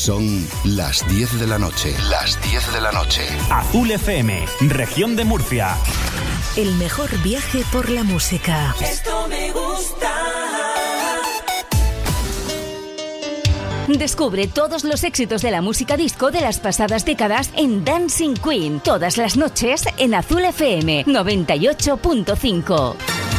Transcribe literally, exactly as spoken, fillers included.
Son las diez de la noche. Las diez de la noche. Azul F M, región de Murcia. El mejor viaje por la música. Esto me gusta. Descubre todos los éxitos de la música disco de las pasadas décadas en Dancing Queen. Todas las noches en Azul F M noventa y ocho punto cinco.